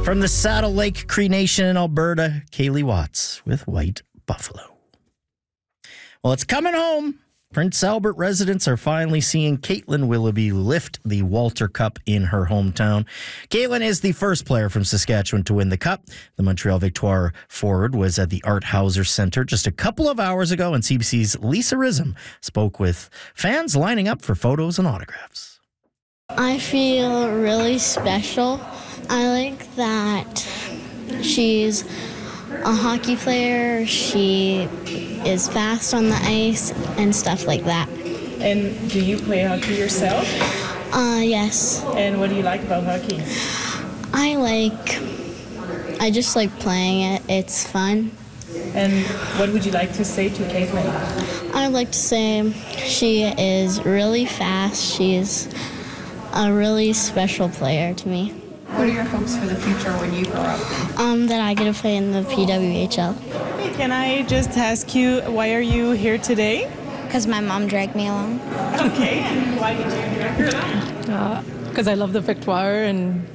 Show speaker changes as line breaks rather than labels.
From the Saddle Lake Cree Nation in Alberta, Kaylee Watts with White Buffalo. Well, it's coming home. Prince Albert residents are finally seeing Caitlin Willoughby lift the Walter Cup in her hometown. Caitlin is the first player from Saskatchewan to win the Cup. The Montreal Victoire forward was at the Art Hauser Centre just a couple of hours ago, and CBC's Lisa Rism spoke with fans lining up for photos and autographs.
I feel really special. I like that she's a hockey player. She is fast on the ice and stuff like that.
And do you play hockey yourself?
Yes.
And what do you like about hockey?
I just like playing it. It's fun.
And what would you like to say to Caitlin?
I would like to say she is really fast. She's a really special player to me.
What are your hopes for the future when you grow up?
That I get to play in the PWHL.
Can I just ask you, why are you here today?
Because my mom dragged me along.
Okay, and why did you drag her along?
Because I love the Victoire and